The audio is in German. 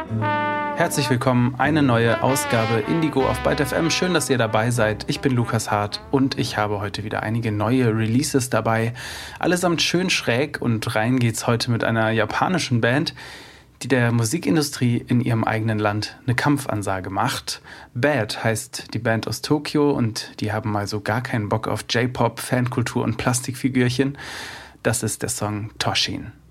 Herzlich willkommen, eine neue Ausgabe Indigo auf Byte FM. Schön, dass ihr dabei seid. Ich bin Lukas Hart und ich habe heute wieder einige neue Releases dabei. Allesamt schön schräg und rein geht's heute mit einer japanischen Band, die der Musikindustrie in ihrem eigenen Land eine Kampfansage macht. Bad heißt die Band aus Tokio und die haben mal so gar keinen Bock auf J-Pop, Fankultur und Plastikfigürchen. Das ist der Song Toshin.